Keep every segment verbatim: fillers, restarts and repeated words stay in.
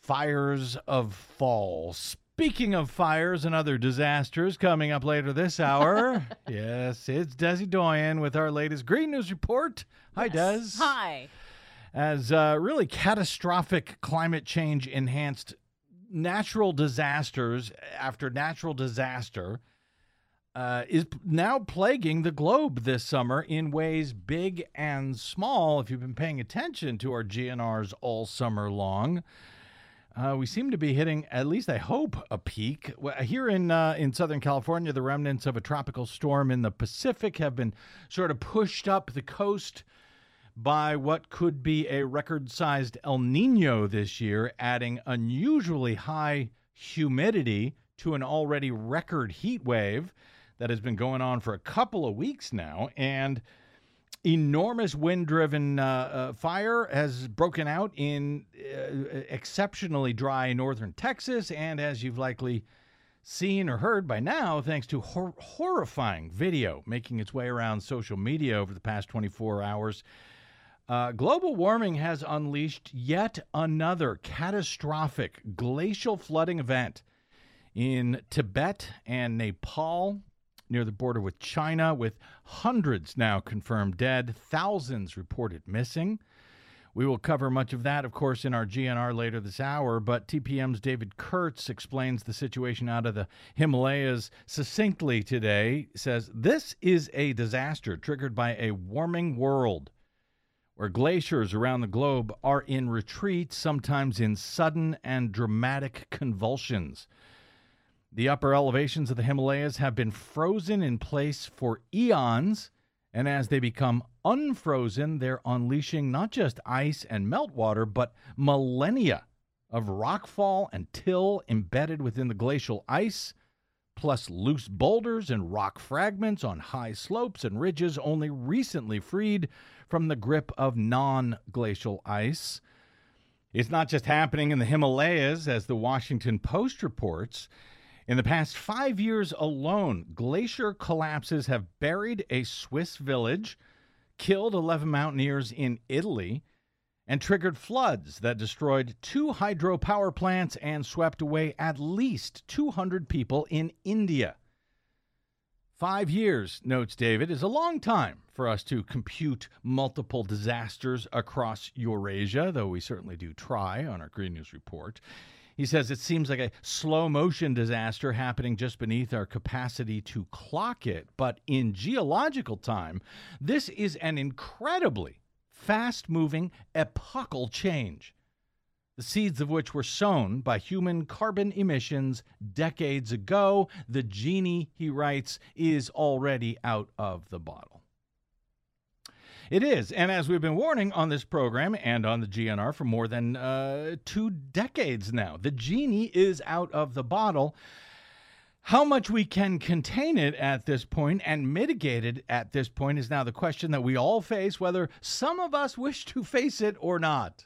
fires of fall. Speaking of fires and other disasters, coming up later this hour, yes, it's Desi Doyen with our latest Green News Report. Hi, Yes. Des. Hi. As uh, really catastrophic climate change enhanced natural disasters after natural disaster uh, is now plaguing the globe this summer in ways big and small. If you've been paying attention to our G N Rs all summer long, uh, we seem to be hitting, at least I hope, a peak. Here in uh, in Southern California, the remnants of a tropical storm in the Pacific have been sort of pushed up the coast by what could be a record-sized El Nino this year, adding unusually high humidity to an already record heat wave that has been going on for a couple of weeks now. And enormous wind-driven uh, uh, fire has broken out in uh, exceptionally dry northern Texas, and as you've likely seen or heard by now, thanks to hor- horrifying video making its way around social media over the past twenty-four hours, Uh, global warming has unleashed yet another catastrophic glacial flooding event in Tibet and Nepal, near the border with China, with hundreds now confirmed dead, thousands reported missing. We will cover much of that, of course, in our G N R later this hour, but T P M's David Kurtz explains the situation out of the Himalayas succinctly today, says this is a disaster triggered by a warming world, where glaciers around the globe are in retreat, sometimes in sudden and dramatic convulsions. The upper elevations of the Himalayas have been frozen in place for eons, and as they become unfrozen, they're unleashing not just ice and meltwater, but millennia of rockfall and till embedded within the glacial ice, plus loose boulders and rock fragments on high slopes and ridges only recently freed from the grip of non-glacial ice. It's not just happening in the Himalayas, as the Washington Post reports. In the past five years alone, glacier collapses have buried a Swiss village, killed eleven mountaineers in Italy, and triggered floods that destroyed two hydropower plants and swept away at least two hundred people in India. Five years, notes David, is a long time for us to compute multiple disasters across Eurasia, though we certainly do try on our Green News Report. He says it seems like a slow-motion disaster happening just beneath our capacity to clock it, but in geological time, this is an incredibly fast-moving, epochal change, the seeds of which were sown by human carbon emissions decades ago. The genie, he writes, is already out of the bottle. It is, and as we've been warning on this program and on the G N R for more than uh, two decades now, the genie is out of the bottle. How much we can contain it at this point and mitigate it at this point is now the question that we all face, whether some of us wish to face it or not.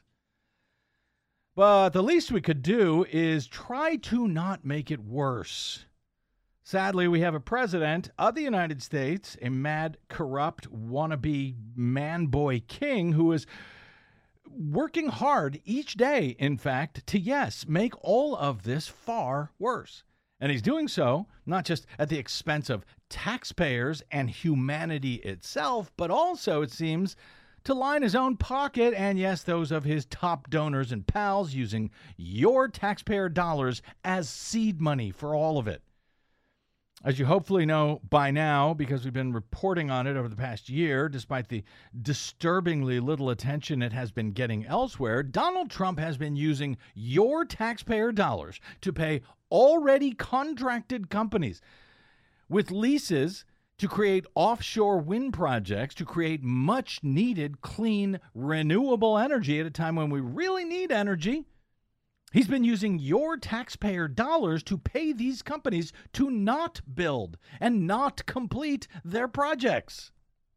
But the least we could do is try to not make it worse. Sadly, we have a president of the United States, a mad, corrupt, wannabe man-boy king who is working hard each day, in fact, to, yes, make all of this far worse. And he's doing so not just at the expense of taxpayers and humanity itself, but also, it seems, to line his own pocket and, yes, those of his top donors and pals, using your taxpayer dollars as seed money for all of it. As you hopefully know by now, because we've been reporting on it over the past year, despite the disturbingly little attention it has been getting elsewhere, Donald Trump has been using your taxpayer dollars to pay already contracted companies with leases to create offshore wind projects, to create much-needed, clean, renewable energy at a time when we really need energy. He's been using your taxpayer dollars to pay these companies to not build and not complete their projects.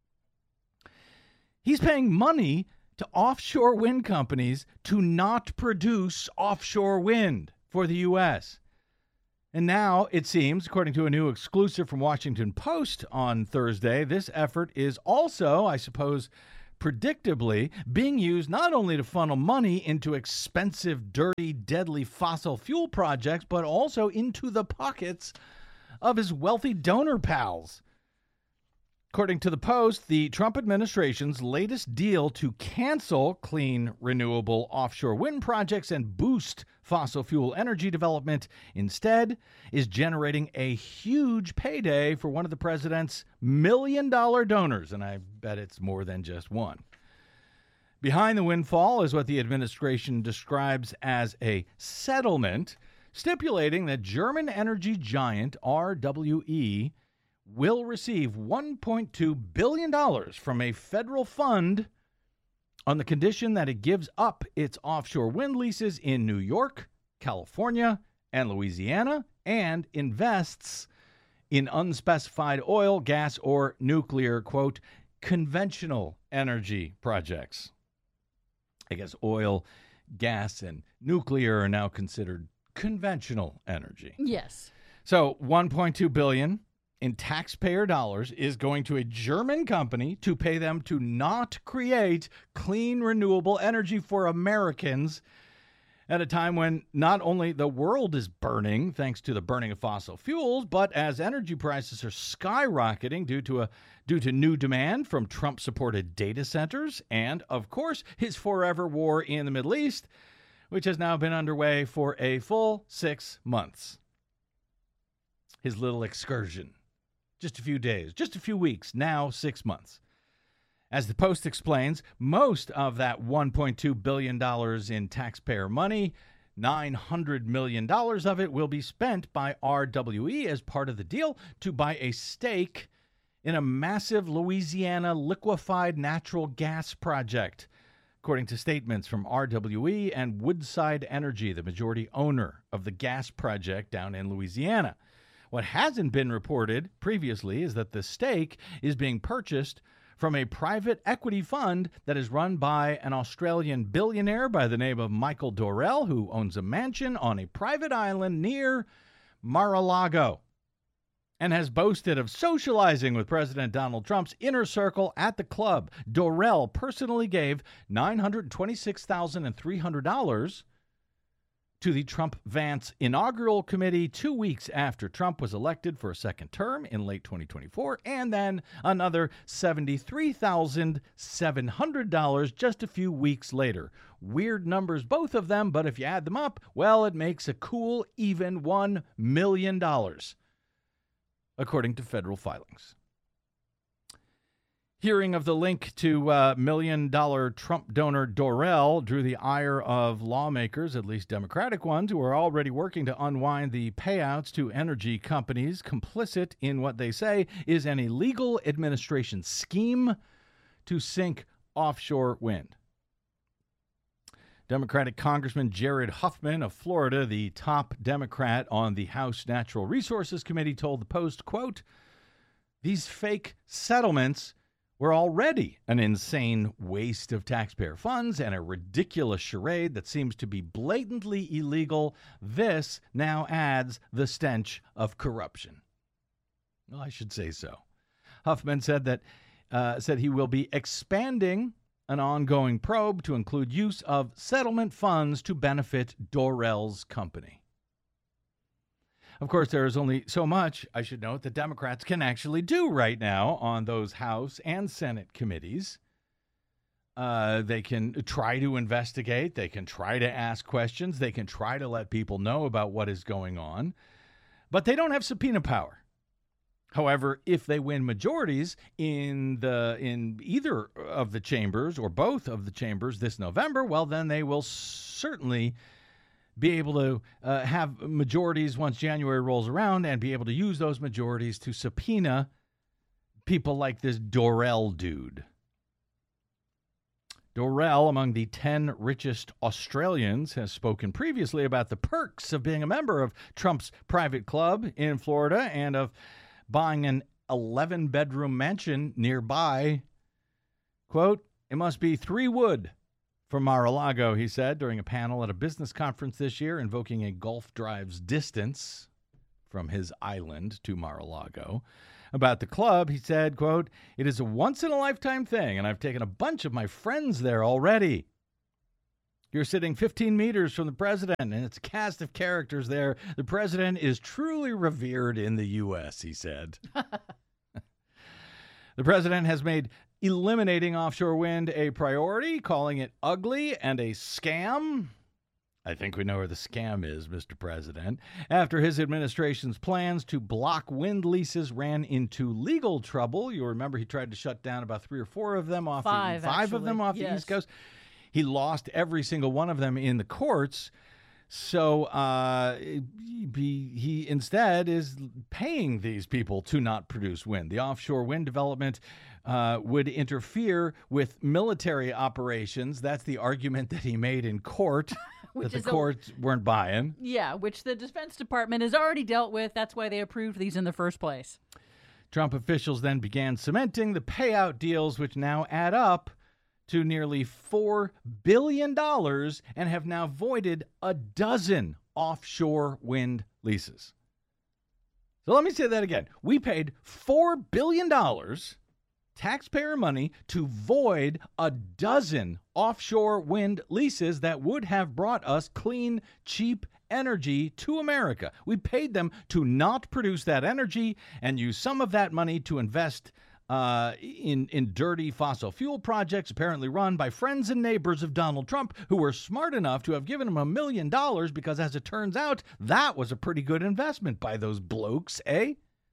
He's paying money to offshore wind companies to not produce offshore wind for the U S. And now, it seems, according to a new exclusive from Washington Post on Thursday, this effort is also, I suppose, predictably being used not only to funnel money into expensive, dirty, deadly fossil fuel projects, but also into the pockets of his wealthy donor pals. According to the Post, the Trump administration's latest deal to cancel clean, renewable offshore wind projects and boost fossil fuel energy development instead is generating a huge payday for one of the president's million-dollar donors, and I bet it's more than just one. Behind the windfall is what the administration describes as a settlement, stipulating that German energy giant R W E will receive one point two billion dollars from a federal fund on the condition that it gives up its offshore wind leases in New York, California, and Louisiana, and invests in unspecified oil, gas, or nuclear, quote, conventional energy projects. I guess oil, gas, and nuclear are now considered conventional energy. Yes. So one point two billion dollars in taxpayer dollars is going to a German company to pay them to not create clean, renewable energy for Americans at a time when not only the world is burning thanks to the burning of fossil fuels, but as energy prices are skyrocketing due to a due to new demand from Trump-supported data centers and, of course, his forever war in the Middle East, which has now been underway for a full six months. His little excursion. Just a few days, just a few weeks, now six months. As the Post explains, most of that one point two billion dollars in taxpayer money, nine hundred million dollars of it will be spent by R W E as part of the deal to buy a stake in a massive Louisiana liquefied natural gas project, according to statements from R W E and Woodside Energy, the majority owner of the gas project down in Louisiana. What hasn't been reported previously is that the stake is being purchased from a private equity fund that is run by an Australian billionaire by the name of Michael Dorrell, who owns a mansion on a private island near Mar-a-Lago and has boasted of socializing with President Donald Trump's inner circle at the club. Dorrell personally gave nine hundred twenty-six thousand three hundred dollars to the Trump-Vance inaugural committee two weeks after Trump was elected for a second term in late twenty twenty-four, and then another seventy-three thousand seven hundred dollars just a few weeks later. Weird numbers, both of them, but if you add them up, well, it makes a cool, even one million dollars, according to federal filings. Hearing of the link to uh, million-dollar Trump donor Dorrell drew the ire of lawmakers, at least Democratic ones, who are already working to unwind the payouts to energy companies complicit in what they say is an illegal administration scheme to sink offshore wind. Democratic Congressman Jared Huffman of Florida, the top Democrat on the House Natural Resources Committee, told the Post, quote, "These fake settlements were already an insane waste of taxpayer funds and a ridiculous charade that seems to be blatantly illegal. This now adds the stench of corruption." Well, I should say so. Huffman said that uh, said he will be expanding an ongoing probe to include use of settlement funds to benefit Dorrell's company. Of course, there is only so much, I should note, that Democrats can actually do right now on those House and Senate committees. Uh, they can try to investigate. They can try to ask questions. They can try to let people know about what is going on. But they don't have subpoena power. However, if they win majorities in the in either of the chambers or both of the chambers this November, well, then they will certainly be able to uh, have majorities once January rolls around and be able to use those majorities to subpoena people like this Dorrell dude. Dorrell, among the ten richest Australians, has spoken previously about the perks of being a member of Trump's private club in Florida and of buying an eleven-bedroom mansion nearby. Quote, "It must be three wood from Mar-a-Lago," he said during a panel at a business conference this year, invoking a golf drive's distance from his island to Mar-a-Lago. About the club, he said, quote, "It is a once-in-a-lifetime thing, and I've taken a bunch of my friends there already. You're sitting fifteen meters from the president, and it's a cast of characters there. The president is truly revered in the U S," he said. The president has made eliminating offshore wind a priority, calling it ugly and a scam. I think we know where the scam is, Mister President. After his administration's plans to block wind leases ran into legal trouble. You'll remember he tried to shut down about three or four of them off five, the, five of them off yes. the East Coast. He lost every single one of them in the courts. So uh, he, he instead is paying these people to not produce wind. The offshore wind development uh, would interfere with military operations. That's the argument that he made in court. That the courts a, weren't buying. Yeah, which the Defense Department has already dealt with. That's why they approved these in the first place. Trump officials then began cementing the payout deals, which now add up to nearly four billion dollars and have now voided a dozen offshore wind leases. So let me say that again. We paid four billion dollars taxpayer money to void a dozen offshore wind leases that would have brought us clean, cheap energy to America. We paid them to not produce that energy and use some of that money to invest uh, in, in dirty fossil fuel projects apparently run by friends and neighbors of Donald Trump who were smart enough to have given him a million dollars because, as it turns out, that was a pretty good investment by those blokes, eh?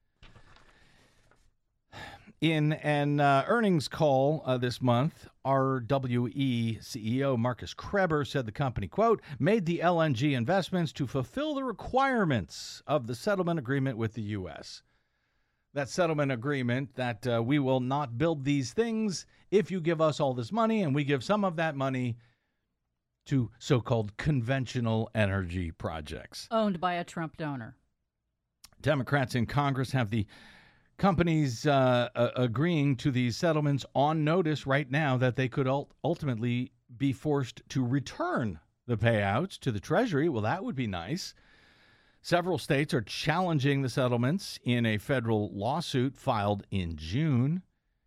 In an uh, earnings call uh, this month, R W E C E O Marcus Kreber said the company, quote, made the L N G investments to fulfill the requirements of the settlement agreement with the U S. That settlement agreement that uh, we will not build these things if you give us all this money, and we give some of that money to so-called conventional energy projects. Owned by a Trump donor. Democrats in Congress have the companies uh, uh, agreeing to these settlements on notice right now that they could ult- ultimately be forced to return the payouts to the Treasury. Well, that would be nice. Several states are challenging the settlements in a federal lawsuit filed in June.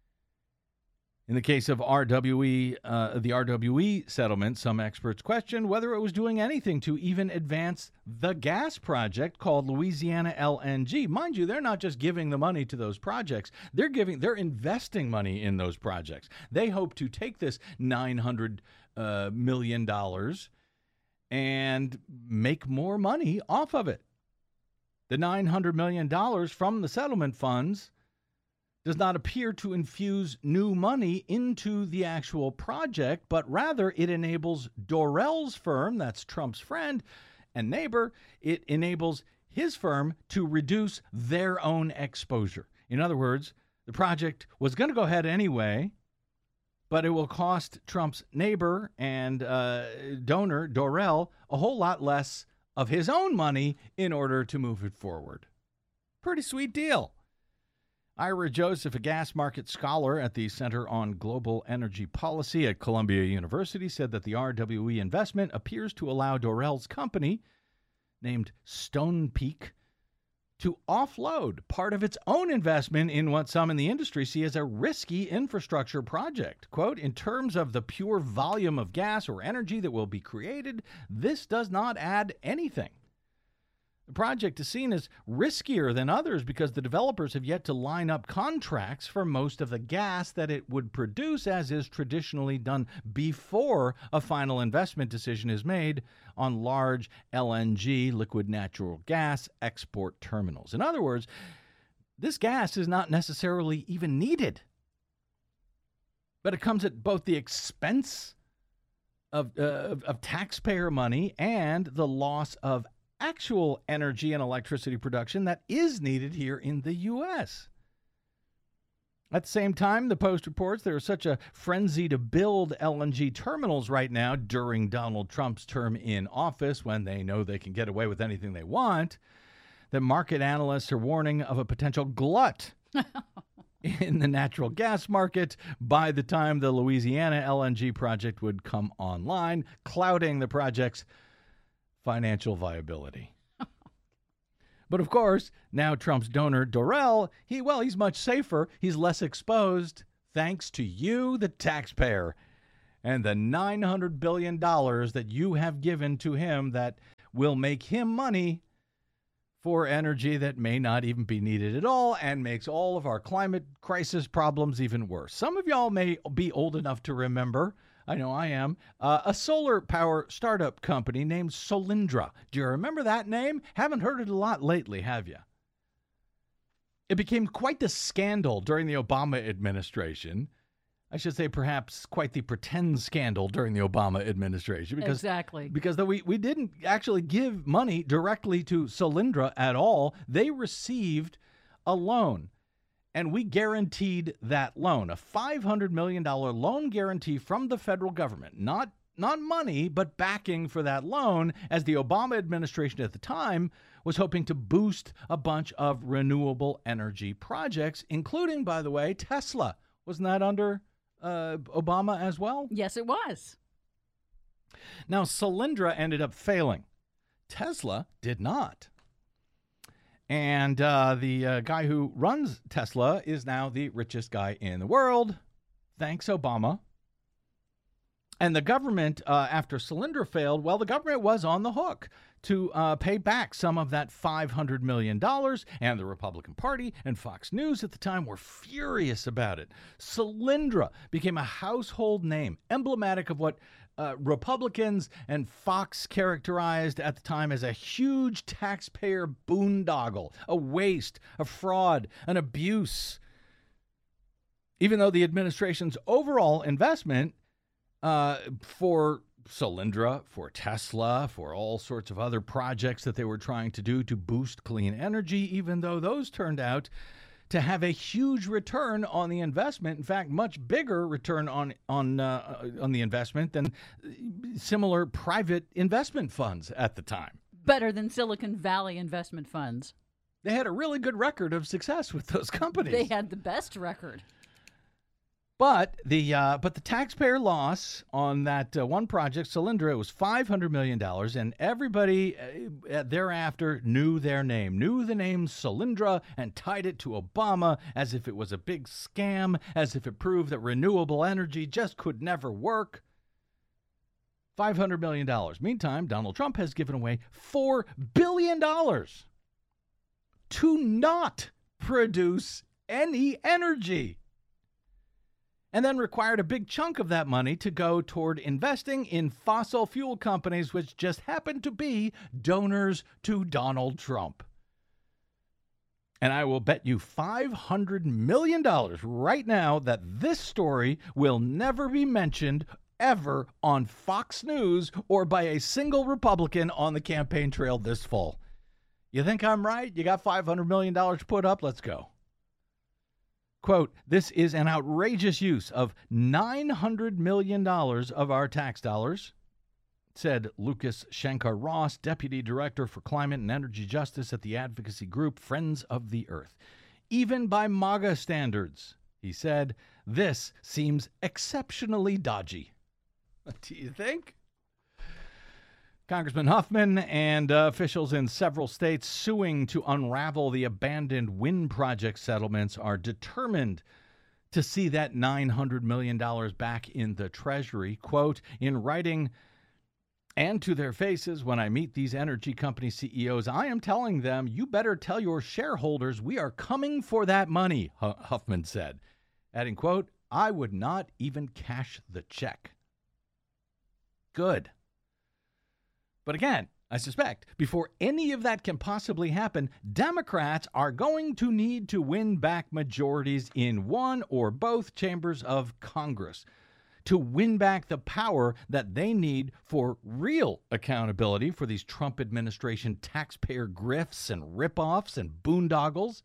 In the case of R W E, uh, the R W E settlement, some experts questioned whether it was doing anything to even advance the gas project called Louisiana L N G. Mind you, they're not just giving the money to those projects. They're giving, they're investing money in those projects. They hope to take this nine hundred uh, million dollars and make more money off of it. The nine hundred million dollars from the settlement funds does not appear to infuse new money into the actual project, but rather it enables Dorrell's firm, that's Trump's friend and neighbor, it enables his firm to reduce their own exposure. In other words, the project was going to go ahead anyway, but it will cost Trump's neighbor and uh, donor, Dorrell, a whole lot less of his own money in order to move it forward. Pretty sweet deal. Ira Joseph, a gas market scholar at the Center on Global Energy Policy at Columbia University, said that the R W E investment appears to allow Dorrell's company, named Stonepeak, to offload part of its own investment in what some in the industry see as a risky infrastructure project. Quote, in terms of the pure volume of gas or energy that will be created, this does not add anything. The project is seen as riskier than others because the developers have yet to line up contracts for most of the gas that it would produce, as is traditionally done before a final investment decision is made on large L N G, liquid natural gas, export terminals. In other words, this gas is not necessarily even needed, but it comes at both the expense of, uh, of, of taxpayer money and the loss of actual energy and electricity production that is needed here in the U S. At the same time, the Post reports there is such a frenzy to build L N G terminals right now during Donald Trump's term in office, when they know they can get away with anything they want, that market analysts are warning of a potential glut in the natural gas market by the time the Louisiana L N G project would come online, clouding the project's financial viability. But of course, now Trump's donor, Dorrell, he, well, he's much safer. He's less exposed thanks to you, the taxpayer, and the nine hundred billion dollars that you have given to him that will make him money for energy that may not even be needed at all and makes all of our climate crisis problems even worse. Some of y'all may be old enough to remember, I know I am, uh, a solar power startup company named Solyndra. Do you remember that name? Haven't heard it a lot lately, have you? It became quite the scandal during the Obama administration. I should say perhaps quite the pretend scandal during the Obama administration. Because, exactly. Because though we, we didn't actually give money directly to Solyndra at all, they received a loan. And we guaranteed that loan, a five hundred million dollars loan guarantee from the federal government. Not, not money, but backing for that loan, as the Obama administration at the time was hoping to boost a bunch of renewable energy projects, including, by the way, Tesla. Wasn't that under uh, Obama as well? Yes, it was. Now, Solyndra ended up failing. Tesla did not. And uh, the uh, guy who runs Tesla is now the richest guy in the world. Thanks, Obama. And the government, uh, after Solyndra failed, well, the government was on the hook to uh, pay back some of that five hundred million dollars. And the Republican Party and Fox News at the time were furious about it. Solyndra became a household name, emblematic of what Uh, Republicans and Fox characterized at the time as a huge taxpayer boondoggle, a waste, a fraud, an abuse. Even though the administration's overall investment uh, for Solyndra, for Tesla, for all sorts of other projects that they were trying to do to boost clean energy, even though those turned out to have a huge return on the investment. In fact, much bigger return on on uh, on the investment than similar private investment funds at the time. Better than Silicon Valley investment funds. They had a really good record of success with those companies. They had the best record. But the uh, but the taxpayer loss on that uh, one project, Solyndra, was five hundred million dollars, and everybody uh, thereafter knew their name, knew the name Solyndra, and tied it to Obama as if it was a big scam, as if it proved that renewable energy just could never work. five hundred million dollars. Meantime, Donald Trump has given away four billion dollars to not produce any energy, and then required a big chunk of that money to go toward investing in fossil fuel companies, which just happen to be donors to Donald Trump. And I will bet you five hundred million dollars right now that this story will never be mentioned ever on Fox News or by a single Republican on the campaign trail this fall. You think I'm right? You got five hundred million dollars to put up? Let's go. Quote, this is an outrageous use of nine hundred million dollars of our tax dollars, said Lucas Shankar Ross, Deputy Director for Climate and Energy Justice at the advocacy group Friends of the Earth. Even by MAGA standards, he said, this seems exceptionally dodgy. Do you think? Congressman Huffman and uh, officials in several states suing to unravel the abandoned wind project settlements are determined to see that nine hundred million dollars back in the Treasury. Quote, in writing and to their faces, when I meet these energy company C E Os, I am telling them, you better tell your shareholders we are coming for that money, Huffman said. Adding, quote, I would not even cash the check. Good. But again, I suspect before any of that can possibly happen, Democrats are going to need to win back majorities in one or both chambers of Congress to win back the power that they need for real accountability for these Trump administration taxpayer grifts and ripoffs and boondoggles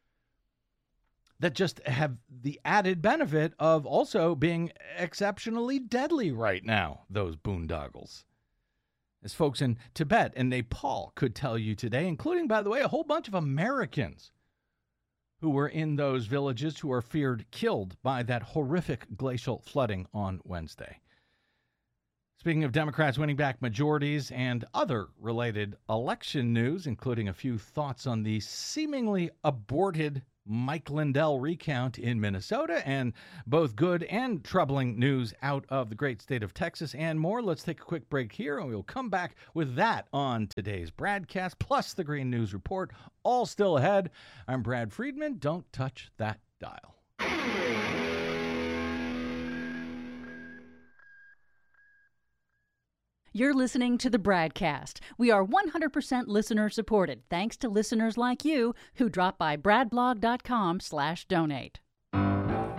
that just have the added benefit of also being exceptionally deadly right now, those boondoggles. As folks in Tibet and Nepal could tell you today, including, by the way, a whole bunch of Americans who were in those villages who are feared killed by that horrific glacial flooding on Wednesday. Speaking of Democrats winning back majorities and other related election news, including a few thoughts on the seemingly aborted Mike Lindell recount in Minnesota, and both good and troubling news out of the great state of Texas and more. Let's take a quick break here, and we'll come back with that on today's BradCast, plus the Green News Report, all still ahead. I'm Brad Friedman. Don't touch that dial. You're listening to the BradCast. We are one hundred percent listener supported, thanks to listeners like you who drop by bradblog.com slash donate.